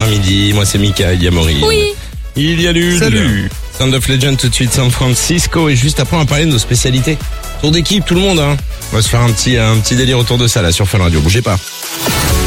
midi. Moi, c'est Mika, il y a Maurice. Oui. Il y a Lune. Salut. Sound of Legend tout de suite, San Francisco. Et juste après, on va parler de nos spécialités. Tour d'équipe, tout le monde, hein. On va se faire un petit délire autour de ça, là, sur Fun Radio. Bougez pas.